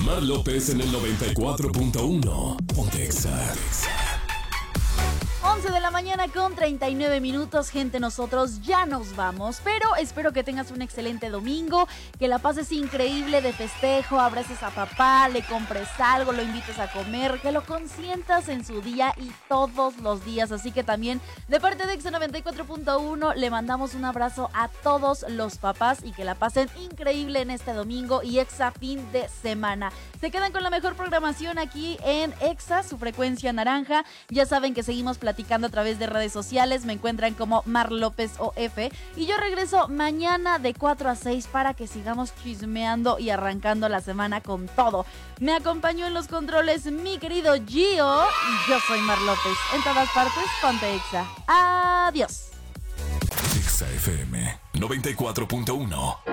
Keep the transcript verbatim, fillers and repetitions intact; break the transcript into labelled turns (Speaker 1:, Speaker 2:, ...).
Speaker 1: Mar López en el noventa y cuatro punto uno. Ponte Exa.
Speaker 2: once de la mañana con treinta y nueve minutos, gente, nosotros ya nos vamos, pero espero que tengas un excelente domingo, que la pases increíble de festejo, abraces a papá, le compres algo, lo invites a comer, que lo consientas en su día y todos los días, así que también de parte de Exa noventa y cuatro punto uno le mandamos un abrazo a todos los papás y que la pasen increíble en este domingo y Exa fin de semana. Se quedan con la mejor programación aquí en Exa, su frecuencia naranja, ya saben que seguimos platicando a través de redes sociales, me encuentran como Mar López O F y yo regreso mañana de cuatro a seis para que sigamos chismeando y arrancando la semana con todo. Me acompañó en los controles mi querido Gio y yo soy Mar López. En todas partes, ponte Exa. Adiós.
Speaker 1: Exa F M noventa y cuatro punto uno.